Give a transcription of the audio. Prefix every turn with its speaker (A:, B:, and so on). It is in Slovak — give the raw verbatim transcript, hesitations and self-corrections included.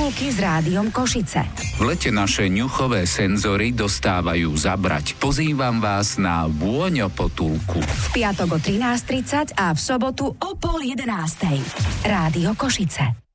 A: Potulky s Rádiom Košice.
B: V lete naše ňuchové senzory dostávajú zabrať. Pozývam vás na Vôňo Potulku.
A: V piatok o trinásť tridsať a v sobotu o pol jedenástej. Rádio Košice.